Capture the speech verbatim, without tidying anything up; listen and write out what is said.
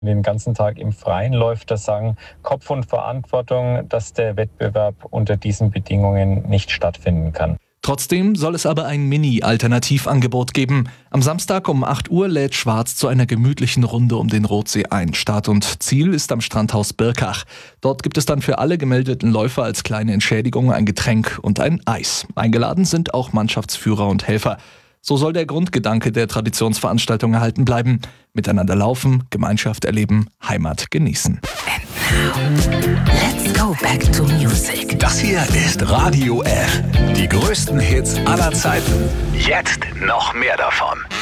den ganzen Tag im Freien läuft, das sagen Kopf und Verantwortung, dass der Wettbewerb unter diesen Bedingungen nicht stattfinden kann. Trotzdem soll es aber ein Mini-Alternativangebot geben. Am Samstag um acht Uhr lädt Schwarz zu einer gemütlichen Runde um den Rotsee ein. Start und Ziel ist am Strandhaus Birkach. Dort gibt es dann für alle gemeldeten Läufer als kleine Entschädigung ein Getränk und ein Eis. Eingeladen sind auch Mannschaftsführer und Helfer. So soll der Grundgedanke der Traditionsveranstaltung erhalten bleiben. Miteinander laufen, Gemeinschaft erleben, Heimat genießen. And now, let's go back to music. Das hier ist Radio F. Die größten Hits aller Zeiten. Jetzt noch mehr davon.